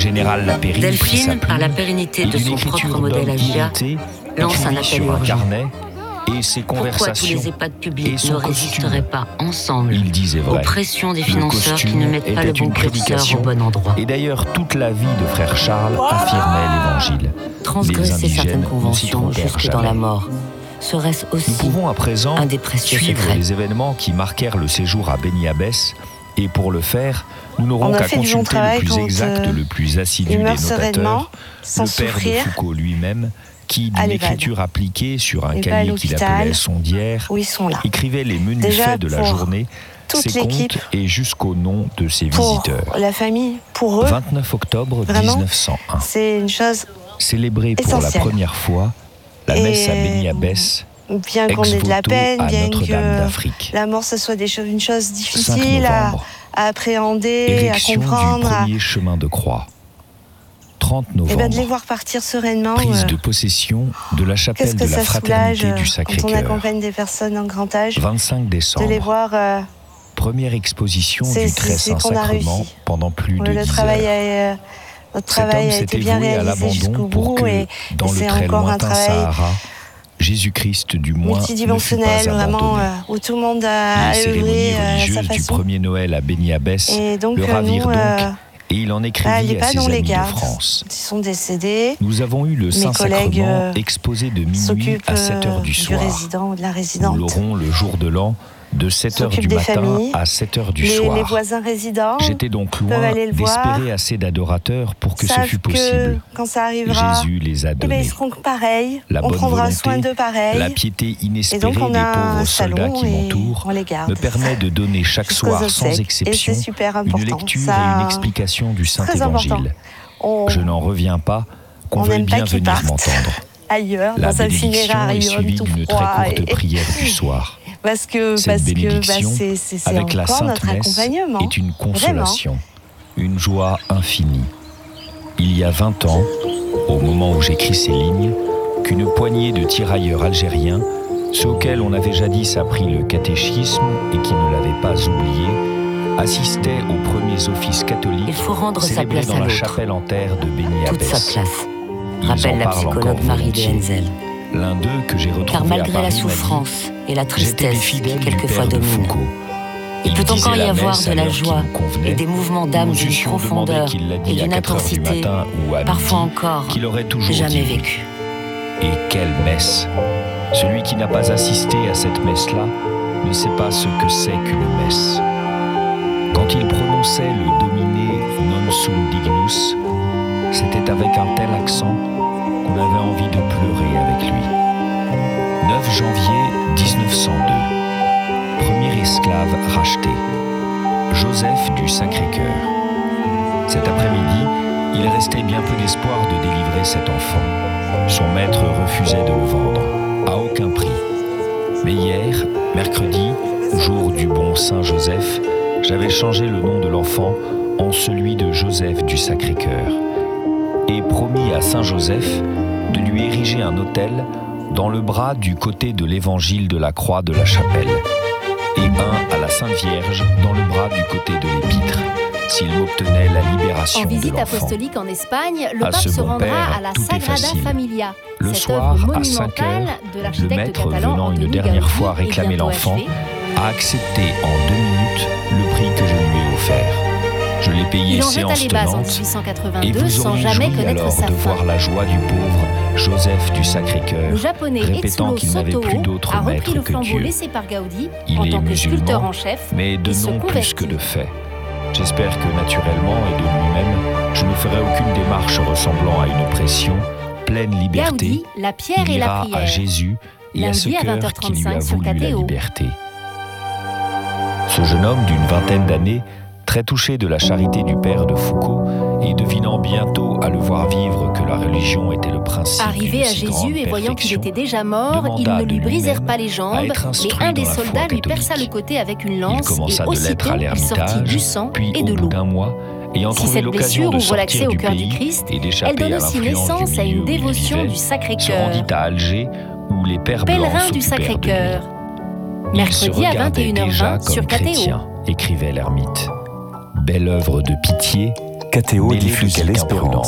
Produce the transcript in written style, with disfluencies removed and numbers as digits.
général Lapéry prit sa Delphine, plume par la pérennité de et d'une son écriture propre modèle d'homme Agia, irrité, lance un écrivit appel sur un urgent. carnet et ses Pourquoi tous conversations les EHPAD et publics son ne résisteraient costume. pas ensemble Il disait aux vrai. pressions des Le financeurs qui costume ne mettent pas le était bon une curseur prédication, au bon endroit? et d'ailleurs toute la vie de frère Charles affirmait l'évangile. Les Transgresser indigènes certaines ne s'y conventions trompèrent jusque dans la jamais. mort serait-ce Nous aussi pouvons à présent un des précieux suivre secrets? les événements qui marquèrent le séjour à Beni Abbès, et pour le faire, nous n'aurons qu'à consulter le plus exact, le plus assidu des notateurs, le père de Foucault lui-même, qui, d'une écriture appliquée sur un cahier qu'il appelait sondière, écrivait les menus faits de la journée, ses comptes et jusqu'au nom de ses visiteurs. Pour la famille, pour eux, 29 octobre 1901. C'est une chose célébrée pour la première fois la messe à Beni Abbès, bien qu'on ait de la peine, bien que la mort, ce soit une chose difficile à appréhender, à comprendre. Du premier chemin de croix. 30 novembre. Et de les voir partir sereinement. Prise de possession de la chapelle de la Fraternité du Sacré-Cœur. Quand on accompagne des personnes en grand âge. 25 décembre. De les voir. Première exposition du Très Saint Sacrement pendant plus de 10 heures. Notre travail a été bien réalisé jusqu'au bout et c'est encore un travail Jésus-Christ du moins multidimensionnel, vraiment où tout le monde a œuvré à sa façon. Du premier Noël à Beni Abbès le ravirent donc et il en écrivit à ses amis de France. Ils sont décédés. Nous avons eu le Saint-Sacrement exposé de minuit à 7h du soir. Du résident ou de la résidente. Nous l'aurons le jour de l'an de 7h du matin à 7h du soir. Les voisins résidents J'étais donc loin d'espérer assez d'adorateurs pour que ce fût possible. Quand ça arrivera, Jésus les a donnés. Ils seront pareils, la on bonne prendra volonté, soin d'eux pareil. La piété inespérée des pauvres soldats qui m'entourent me permet de donner chaque soir sans exception une lecture et une explication du Saint-Évangile. Je n'en reviens pas qu'on veuille bien venir m'entendre. Ailleurs, la dans un bénédiction est suivie d'une très courte prière du soir. Cette bénédiction, avec la Sainte Messe, est une consolation, une joie infinie. Il y a 20 ans, au moment où j'écris ces lignes, qu'une poignée de tirailleurs algériens, ceux auxquels on avait jadis appris le catéchisme et qui ne l'avaient pas oublié, assistaient aux premiers offices catholiques célébrés dans la chapelle en terre de Beni Abbès. Toute sa place, rappelle la psychologue Marie de Henzel. L'un d'eux que j'ai retrouvé car malgré à Paris la souffrance et la tristesse qui quelquefois domine, il peut encore y avoir de la joie et des mouvements d'âme d'une profondeur et d'une intensité, parfois encore jamais vécue. Et quelle messe! Celui qui n'a pas assisté à cette messe-là ne sait pas ce que c'est qu'une messe. Quand il prononçait le Domine non sum dignus, c'était avec un tel accent qu'on avait envie de pleurer avec lui. 9 janvier 1902. Premier esclave racheté. Joseph du Sacré-Cœur. Cet après-midi, il restait bien peu d'espoir de délivrer cet enfant. Son maître refusait de le vendre, à aucun prix. Mais hier, mercredi, jour du bon Saint Joseph, j'avais changé le nom de l'enfant en celui de Joseph du Sacré-Cœur et promis à Saint Joseph de lui ériger un autel dans le bras du côté de l'évangile de la croix de la chapelle et un à la Sainte Vierge dans le bras du côté de l'épître, s'il m'obtenait la libération de l'enfant. En visite apostolique en Espagne, le pape se rendra à la Sagrada Familia. Le soir, à 5 heures, le maître, venant une dernière fois réclamer l'enfant, a accepté en 2 minutes le prix que je lui ai offert. Je l'ai payé séance tenante et vous auriez joui alors de voir la joie du pauvre Joseph du Sacré-Cœur, répétant qu'il n'avait plus d'autre maître que Dieu. Il est musulman, mais de nom plus que de fait. J'espère que naturellement et de lui-même, je ne ferai aucune démarche ressemblant à une pression. Pleine liberté, il ira à Jésus et à ce cœur qui lui a voulu la liberté. Ce jeune homme d'une vingtaine d'années, très touché de la charité du père de Foucault et devinant bientôt à le voir vivre que la religion était le principe. Arrivé à Jésus et voyant qu'il était déjà mort, ils ne lui brisèrent pas les jambes, mais un des soldats lui perça le côté avec une lance et aussitôt il sortit du sang et de l'eau. Si cette blessure ouvre l'accès au cœur du Christ, elle donne aussi naissance à une dévotion du Sacré-Cœur. Pèlerin du Sacré-Cœur. Mercredi à 21h20 sur KTO. Écrivait l'ermite. Belle œuvre de pitié KTO diffuse l'espérance.